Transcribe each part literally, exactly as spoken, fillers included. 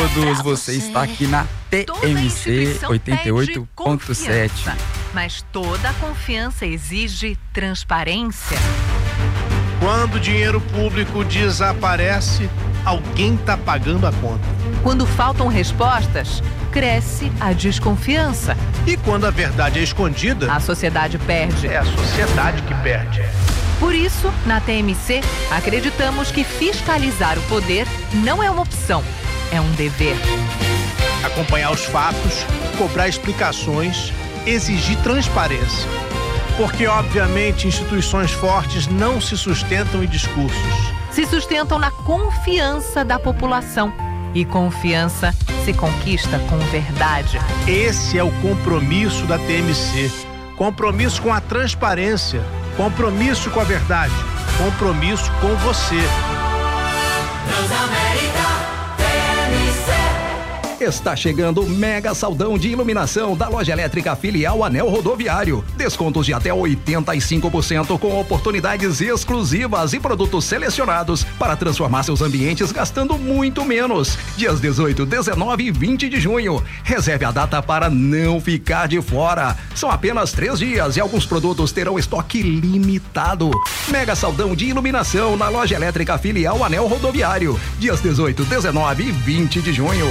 todos, você está aqui na T M C oitenta e oito ponto sete. Mas toda confiança exige transparência. Quando o dinheiro público desaparece, alguém está pagando a conta. Quando faltam respostas, cresce a desconfiança. E quando a verdade é escondida, a sociedade perde. É a sociedade que perde. Por isso, na T M C, acreditamos que fiscalizar o poder não é uma opção, é um dever. Acompanhar os fatos, cobrar explicações, exigir transparência. Porque, obviamente, instituições fortes não se sustentam em discursos. Se sustentam na confiança da população. E confiança se conquista com verdade. Esse é o compromisso da T M C. Compromisso com a transparência. Compromisso com a verdade. Compromisso com você. Transamérica T M C. Está chegando o mega saldão de iluminação da Loja Elétrica Filial Anel Rodoviário. Descontos de até oitenta e cinco por cento com oportunidades exclusivas e produtos selecionados para transformar seus ambientes gastando muito menos. Dias dezoito, dezenove e vinte de junho. Reserve a data para não ficar de fora. São apenas três dias e alguns produtos terão estoque limitado. Mega saldão de iluminação na Loja Elétrica Filial Anel Rodoviário. Dias dezoito, dezenove e vinte de junho.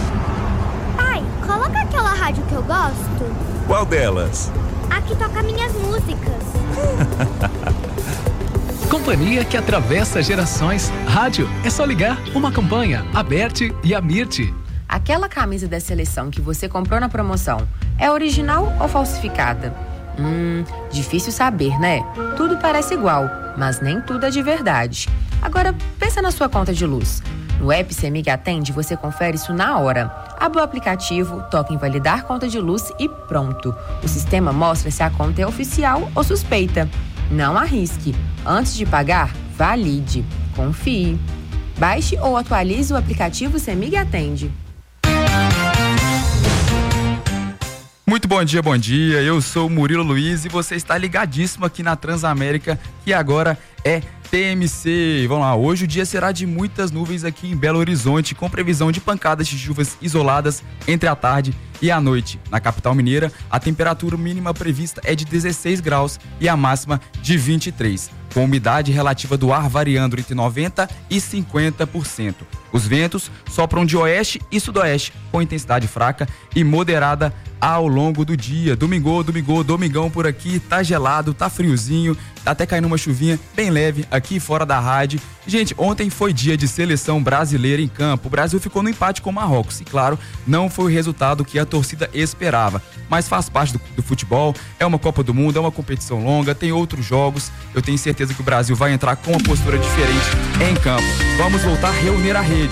Coloca aquela rádio que eu gosto. Qual delas? A que toca minhas músicas. Companhia que atravessa gerações. Rádio é só ligar. Uma campanha, a Berti e a Mirti. Aquela camisa da seleção que você comprou na promoção é original ou falsificada? Hum, difícil saber, né? Tudo parece igual, mas nem tudo é de verdade. Agora, pensa na sua conta de luz. No app CEMIG Atende, você confere isso na hora. Abre o aplicativo, toca em validar conta de luz e pronto. O sistema mostra se a conta é oficial ou suspeita. Não arrisque. Antes de pagar, valide. Confie. Baixe ou atualize o aplicativo CEMIG Atende. Muito bom dia, bom dia. Eu sou o Murilo Luiz e você está ligadíssimo aqui na Transamérica, que agora é T M C. Vamos lá, hoje o dia será de muitas nuvens aqui em Belo Horizonte, com previsão de pancadas de chuvas isoladas entre a tarde e a noite. Na capital mineira, a temperatura mínima prevista é de dezesseis graus e a máxima de vinte e três, com umidade relativa do ar variando entre noventa por cento e cinquenta por cento. Os ventos sopram de oeste e sudoeste, com intensidade fraca e moderada ao longo do dia. Domingo, domingo, domingão por aqui, tá gelado, tá friozinho, tá até caindo uma chuvinha bem leve aqui fora da rádio. Gente, ontem foi dia de seleção brasileira em campo. O Brasil ficou no empate com o Marrocos e, claro, não foi o resultado que a torcida esperava. Mas faz parte do, do futebol, é uma Copa do Mundo, é uma competição longa, tem outros jogos. Eu tenho certeza que o Brasil vai entrar com uma postura diferente em campo. Vamos voltar a reunir a rede.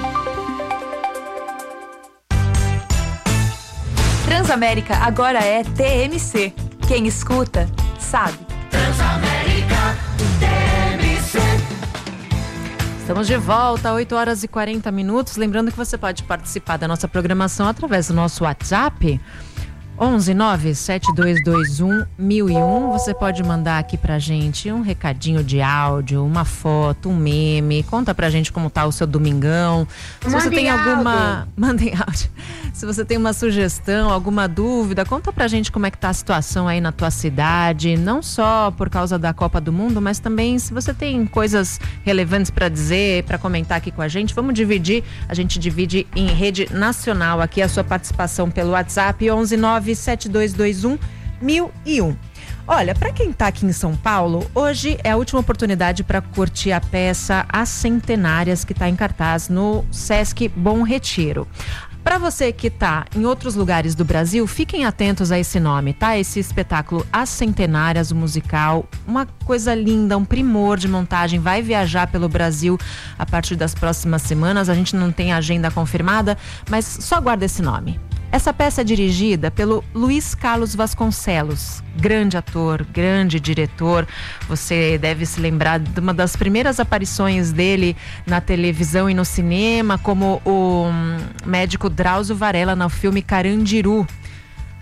Transamérica agora é T M C. Quem escuta, sabe. Transamérica T M C. Estamos de volta, oito horas e quarenta minutos. Lembrando que você pode participar da nossa programação através do nosso WhatsApp. onze nove sete dois dois um mil e um. Você pode mandar aqui pra gente um recadinho de áudio, uma foto, um meme. Conta pra gente como tá o seu domingão. Se você tem alguma... Mandem áudio. Se você tem uma sugestão, alguma dúvida, conta pra gente como é que tá a situação aí na tua cidade. Não só por causa da Copa do Mundo, mas também se você tem coisas relevantes pra dizer, pra comentar aqui com a gente. Vamos dividir. A gente divide em rede nacional aqui a sua participação pelo WhatsApp onze nove sete dois dois um mil e um. Olha, para quem tá aqui em São Paulo, hoje é a última oportunidade para curtir a peça As Centenárias, que está em cartaz no Sesc Bom Retiro. Para você que tá em outros lugares do Brasil, fiquem atentos a esse nome, tá? Esse espetáculo As Centenárias, o musical, uma coisa linda, um primor de montagem, vai viajar pelo Brasil a partir das próximas semanas. A gente não tem agenda confirmada, mas só guarda esse nome. Essa peça é dirigida pelo Luiz Carlos Vasconcelos, grande ator, grande diretor. Você deve se lembrar de uma das primeiras aparições dele na televisão e no cinema, como o médico Drauzio Varela no filme Carandiru.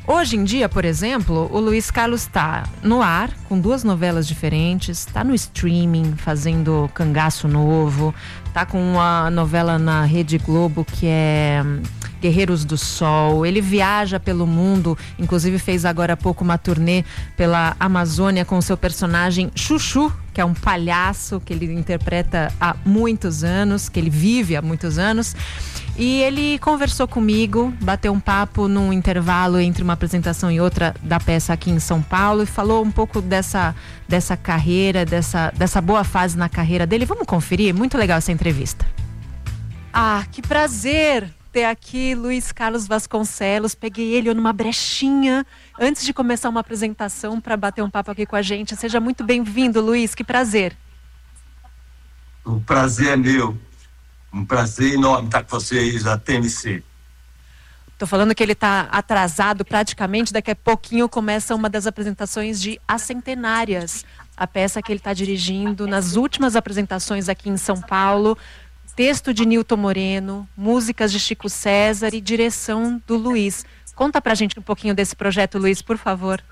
Hoje em dia, por exemplo, o Luiz Carlos está no ar com duas novelas diferentes, está no streaming fazendo Cangaço Novo, está com uma novela na Rede Globo que é Guerreiros do Sol. Ele viaja pelo mundo, inclusive fez agora há pouco uma turnê pela Amazônia com o seu personagem Chuchu, que é um palhaço que ele interpreta há muitos anos, que ele vive há muitos anos. E ele conversou comigo, bateu um papo num intervalo entre uma apresentação e outra da peça aqui em São Paulo e falou um pouco dessa, dessa carreira, dessa, dessa boa fase na carreira dele. Vamos conferir? Muito legal essa entrevista. Ah, que prazer ter aqui Luiz Carlos Vasconcelos. Peguei ele numa brechinha antes de começar uma apresentação para bater um papo aqui com a gente. Seja muito bem-vindo, Luiz, que prazer. O prazer é meu. Um prazer enorme estar com vocês da T M C. Tô falando que ele tá atrasado praticamente, daqui a pouquinho começa uma das apresentações de As Centenárias, a peça que ele está dirigindo nas últimas apresentações aqui em São Paulo. Texto de Nilton Moreno, músicas de Chico César e direção do Luiz. Conta pra gente um pouquinho desse projeto, Luiz, por favor.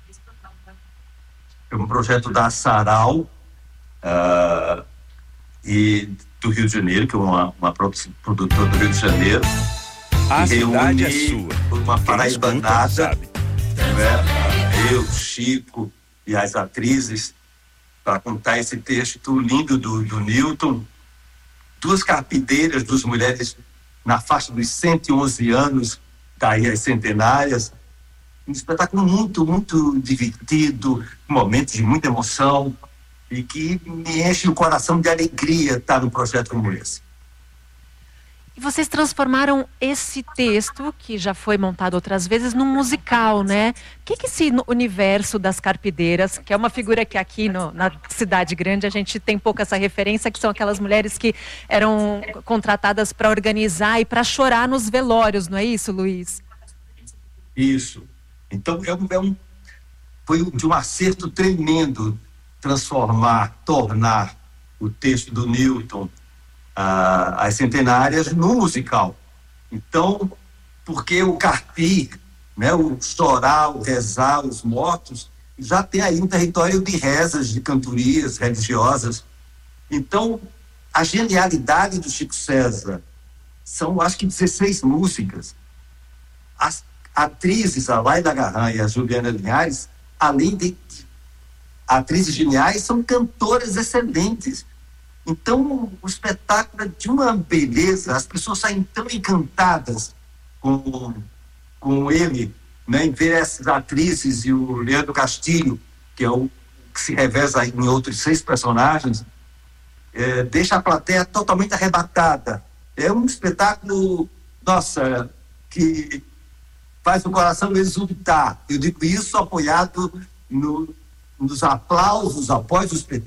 É um projeto da Sarau uh, e do Rio de Janeiro, que é uma, uma produtora do Rio de Janeiro. A cidade é sua. Uma paraibanada, né? Eu, Chico e as atrizes, para contar esse texto lindo do, do Nilton. Duas carpideiras, duas mulheres na faixa dos cento e onze anos, daí as centenárias. Um espetáculo muito, muito divertido, momentos de muita emoção, e que me enche o coração de alegria estar num projeto como esse. E vocês transformaram esse texto, que já foi montado outras vezes, num musical, né? O que que esse universo das carpideiras, que é uma figura que aqui no, na cidade grande a gente tem pouco essa referência, que são aquelas mulheres que eram contratadas para organizar e para chorar nos velórios, não é isso, Luiz? Isso. Então, é um, é um, foi de um acerto tremendo transformar, tornar o texto do Nilton, uh, As Centenárias, no musical. Então, porque o carpir, né, o chorar, o rezar, os mortos, já tem aí um território de rezas, de cantorias religiosas. Então, a genialidade do Chico César são, acho que, dezesseis músicas. As atrizes, a Laida Garran e a Juliana Linhares, além de atrizes geniais, são cantoras excelentes. Então, o espetáculo é de uma beleza, as pessoas saem tão encantadas com, com ele, né, em ver essas atrizes e o Leandro Castilho, que é o que se reveza em outros seis personagens, é, deixa a plateia totalmente arrebatada. É um espetáculo, nossa, que faz o coração exultar. Eu digo isso apoiado no, nos aplausos após o espetáculo.